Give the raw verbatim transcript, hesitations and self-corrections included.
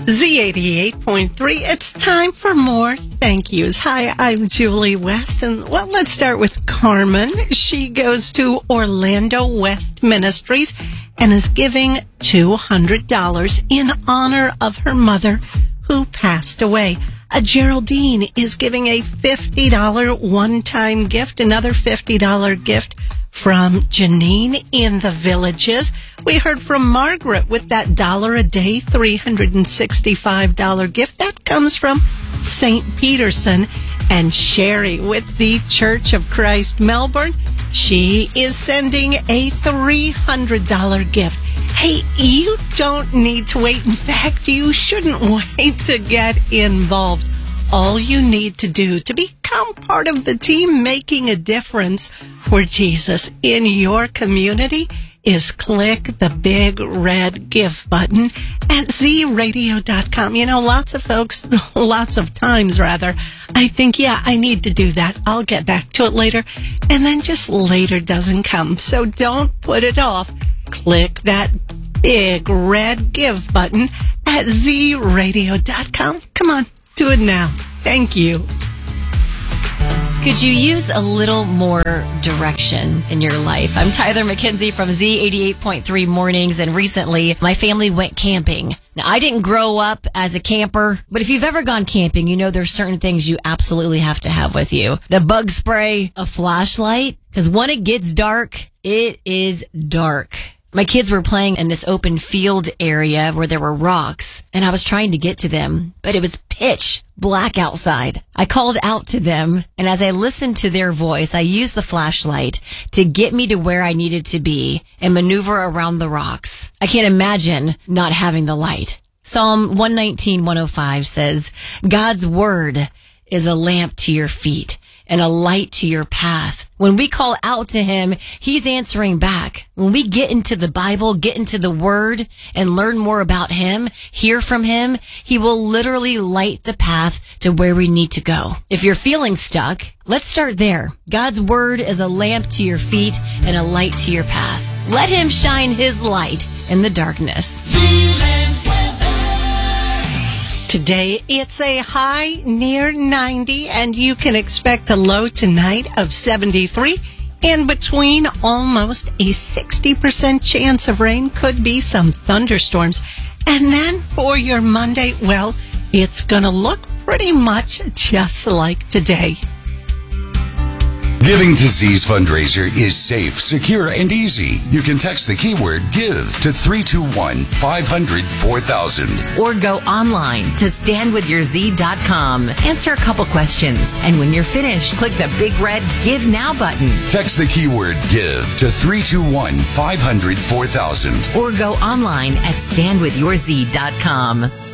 Z eighty-eight point three, it's time for more thank yous. Hi, I'm Julie West, and well, let's start with Carmen. She goes to Orlando West Ministries and is giving two hundred dollars in honor of her mother who passed away. Uh, Geraldine is giving a fifty dollars one-time gift, another fifty dollars gift from Janine in the Villages. We heard from Margaret with that dollar a day, three hundred sixty-five dollars gift. That comes from Saint Peterson. And Sherry with the Church of Christ Melbourne. She is sending a three hundred dollars gift. Hey, you don't need to wait. In fact, you shouldn't wait to get involved. All you need to do to become part of the team making a difference for Jesus in your community is click the big red give button at z radio dot com. You know, lots of folks, lots of times rather, I think, yeah, I need to do that. I'll get back to it later. And then just later doesn't come. So don't put it off. Click that big red give button at z radio dot com. Come on, do it now. Thank you. Could you use a little more direction in your life? I'm Tyler McKenzie from Z eighty-eight point three Mornings, and recently my family went camping. Now, I didn't grow up as a camper, but if you've ever gone camping, you know there's certain things you absolutely have to have with you. The bug spray, a flashlight, because when it gets dark, it is dark. My kids were playing in this open field area where there were rocks, and I was trying to get to them, but it was pitch black outside. I called out to them, and as I listened to their voice, I used the flashlight to get me to where I needed to be and maneuver around the rocks. I can't imagine not having the light. Psalm one nineteen, one oh five says, God's word is a lamp to your feet and a light to your path. When we call out to him, he's answering back. When we get into the Bible, get into the word, and learn more about him, hear from him, he will literally light the path to where we need to go. If you're feeling stuck, let's start there. God's word is a lamp to your feet and a light to your path. Let him shine his light in the darkness. Today, it's a high near ninety, and you can expect a low tonight of seventy-three. In between, almost a sixty percent chance of rain, could be some thunderstorms. And then for your Monday, well, it's going to look pretty much just like today. Giving to Z's fundraiser is safe, secure, and easy. You can text the keyword GIVE to three two one, five hundred, four thousand. Or go online to stand with your z dot com. Answer a couple questions, and when you're finished, click the big red Give Now button. Text the keyword GIVE to three two one, five hundred, four thousand. Or go online at stand with your z dot com.